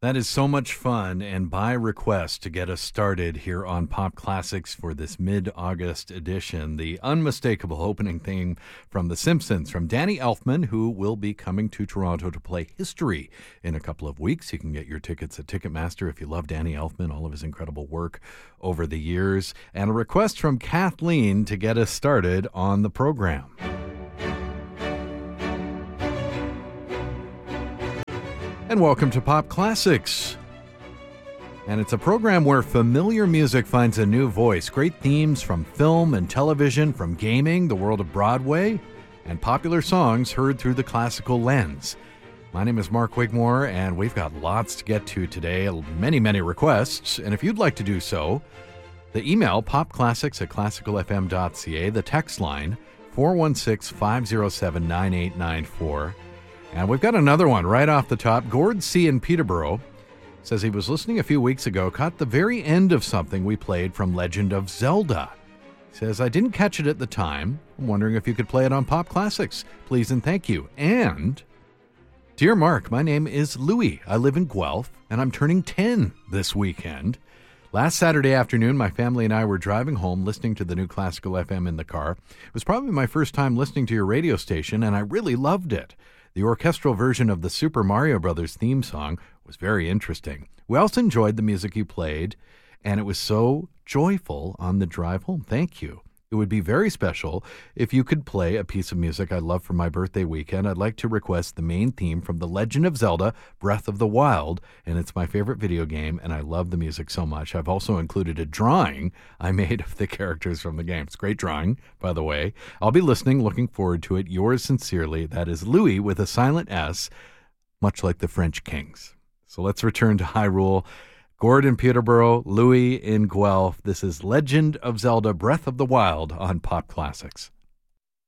That is so much fun, and by request to get us started here on Pop Classics for this mid-August edition, the unmistakable opening theme from The Simpsons, from Danny Elfman, who will be coming to Toronto to play History in a couple of weeks. You can get your tickets at Ticketmaster if you love Danny Elfman, all of his incredible work over the years, and a request from Kathleen to get us started on the program. And welcome to Pop Classics. And it's a program where familiar music finds a new voice. Great themes from film and television, from gaming, the world of Broadway, and popular songs heard through the classical lens. My name is Mark Wigmore, and we've got lots to get to today. Many, many requests. And if you'd like to do so, the email, popclassics@classicalfm.ca, the text line, 416-507-9894. And we've got another one right off the top. Gord C. in Peterborough says he was listening a few weeks ago, caught the very end of something we played from Legend of Zelda. He says, I didn't catch it at the time. I'm wondering if you could play it on Pop Classics. Please and thank you. And, dear Mark, my name is Louis. I live in Guelph, and I'm turning 10 this weekend. Last Saturday afternoon, my family and I were driving home listening to the new Classical FM in the car. It was probably my first time listening to your radio station, and I really loved it. The orchestral version of the Super Mario Brothers theme song was very interesting. We also enjoyed the music you played, and it was so joyful on the drive home. Thank you. It would be very special if you could play a piece of music I love for my birthday weekend. I'd like to request the main theme from The Legend of Zelda, Breath of the Wild, and it's my favorite video game, and I love the music so much. I've also included a drawing I made of the characters from the game. It's a great drawing, by the way. I'll be listening, looking forward to it. Yours sincerely, that is Louis with a silent S, much like the French kings. So let's return to Hyrule. Gord in Peterborough, Louis in Guelph. This is Legend of Zelda, Breath of the Wild on Pop Classics.